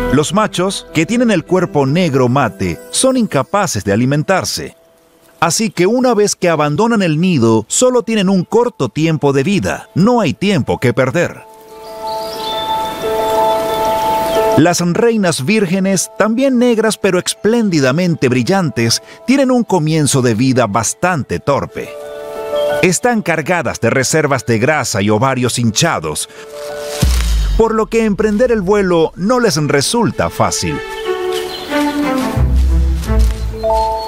Los machos, que tienen el cuerpo negro mate, son incapaces de alimentarse. Así que una vez que abandonan el nido, solo tienen un corto tiempo de vida. No hay tiempo que perder. Las reinas vírgenes, también negras pero espléndidamente brillantes, tienen un comienzo de vida bastante torpe. Están cargadas de reservas de grasa y ovarios hinchados, por lo que emprender el vuelo no les resulta fácil.